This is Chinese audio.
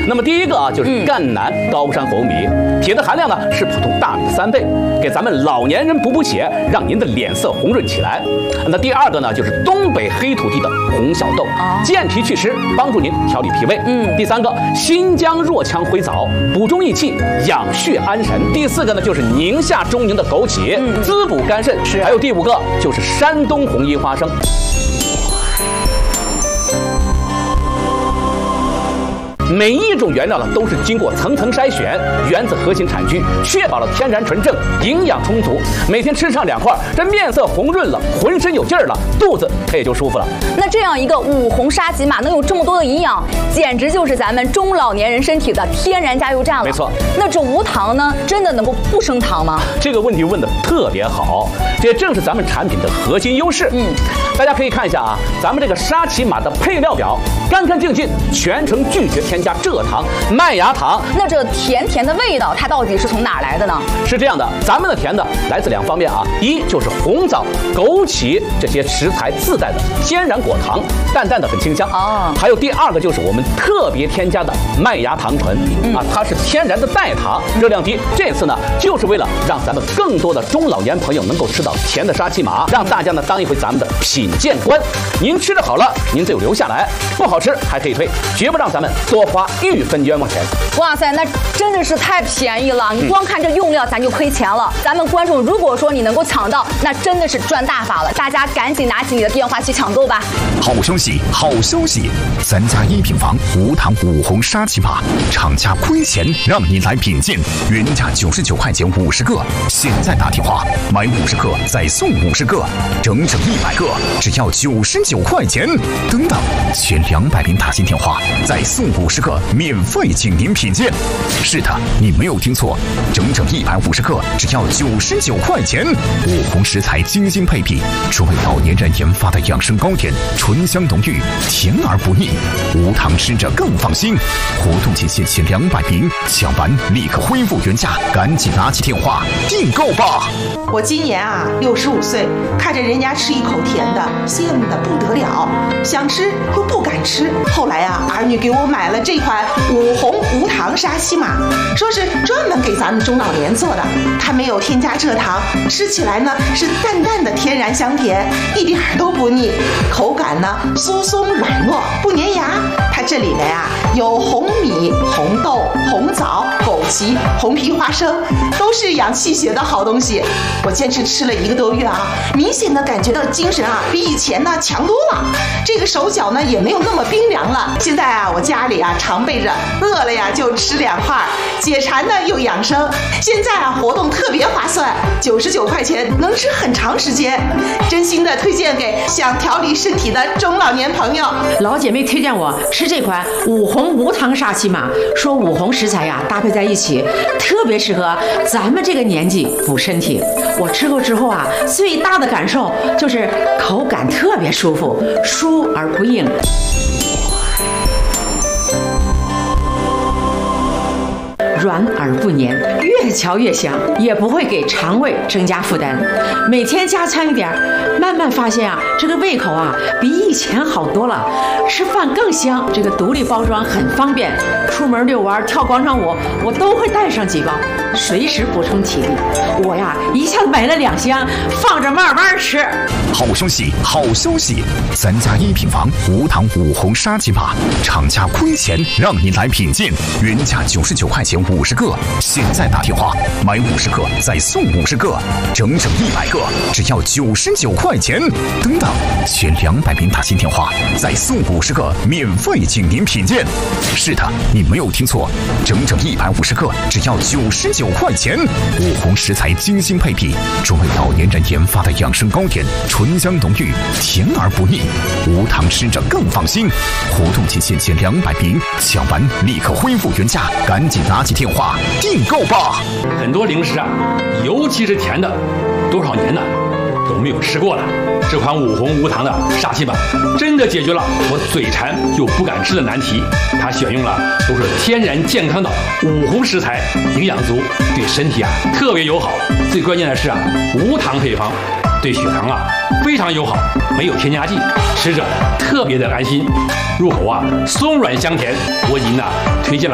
那么第一个啊，就是赣南高山红米，铁的含量呢是普通大米的3倍，给咱们老年人补血，让您的脸色红润起来。那第二个呢，就是东北黑土地的红小豆，健脾祛湿，帮助您调理脾胃。第三个，新疆若羌灰枣，补中益气，养血安神。第四个呢，就是宁夏中宁的枸杞，滋补肝肾。还有第5个，就是山东红衣花生。每一种原料呢，都是经过层层筛选，源自核心产区，确保了天然纯正，营养充足。每天吃上2块，这面色红润了，浑身有劲儿了，肚子它也就舒服了。 那这样一个五红沙棘玛能有这么多的营养，简直就是咱们中老年人身体的天然加油站了。 没错。 那这无糖呢，真的能够不升糖吗？ 这个问题问得特别好，这正是咱们产品的核心优势。大家可以看一下啊，咱们这个沙琪玛的配料表，干干净净，全程拒绝添加蔗糖、麦芽糖。 那这甜甜的味道，它到底是从哪儿来的呢？ 是这样的，咱们的甜的来自2方面啊，一就是红枣、枸杞这些食材自带的天然果糖，淡淡的很清香还有第2个就是我们特别添加的麦芽糖醇它是天然的代糖，热量低。这次呢，就是为了让咱们更多的中老年朋友能够吃到甜的沙琪玛，让大家呢当一回咱们的品鉴官。您吃得好了，您就留下来；不好吃还可以退，绝不让咱们多花1分冤枉钱。 哇塞，那真的是太便宜了！你光看这用料，咱就亏钱了。咱们观众如果说你能够抢到，那真的是赚大发了。大家赶紧拿起你的电话去抢购吧！ 好消息，好消息！咱家1平方无糖五红沙琪玛，厂家亏钱让你来品鉴，原价99块钱50个，现在打电话买50克再送50个，整整100个，只要99块钱。等等，前200名打进电话再送50个，免费请您品鉴。是的，你没有听错，整整150个，只要99块钱。五红食材精心配比，专为老年人研发的养生糕点，醇香浓郁，甜而不腻，无糖吃着更放心。活动期限前200名，抢完立刻恢复原价，赶紧拿起电话订购吧！ 我今年65岁，看着人家吃一口甜的，羡慕的不得了，想吃又不敢吃。后来儿女给我买了这款五红无糖沙琪玛，说是专门给咱们中老年做的，它没有添加蔗糖，吃起来呢是淡淡的天然香甜，一点都不腻，口感呢酥松软糯，不粘牙。它这里面有红米、红豆、红枣、枸杞、红皮花生，都是养气血的好东西。我坚持吃了1个多月明显的感觉到精神比以前呢强多了，这个手脚呢也没有那么冰凉了。现在我家里常备着，饿了就吃2块，解馋呢又养生。现在活动特别划算，99块钱能吃很长时间，真心的推荐给想调理身体的中老年朋友。 老姐妹推荐我吃这款五红无糖沙琪玛，说五红食材搭配在一起，特别适合咱们这个年纪补身体。我吃过之后最大的感受就是口感特别舒服，酥而不硬。软而不黏，越嚼越香，也不会给肠胃增加负担。每天加餐一点，慢慢发现这个胃口比以前好多了，吃饭更香。这个独立包装很方便，出门遛弯、跳广场舞，我都会带上几包，随时补充体力。我一下子买了2箱，放着慢慢吃。 好消息，好消息！咱家1平方无糖五红沙琪玛，厂家亏钱让你来品鉴，原价99块钱50个，现在打电话买50个再送50个，整整100个，只要99块钱。等等，前200名打进电话再送50个，免费请您品鉴。是的，你没有听错，整整150个，只要99块钱。五红食材精心配比，专为老年人研发的养生糕点，醇香浓郁，甜而不腻，无糖吃着更放心。活动期限前200名，抢完立刻恢复原价，赶紧拿起电话订购吧！ 很多零食尤其是甜的，多少年都没有吃过了。这款五红无糖的沙琪玛真的解决了我嘴馋又不敢吃的难题。它选用了都是天然健康的五红食材，营养足，对身体特别友好。最关键的是无糖配方，对血糖非常友好，没有添加剂，吃着特别的安心。入口松软香甜，我已经推荐了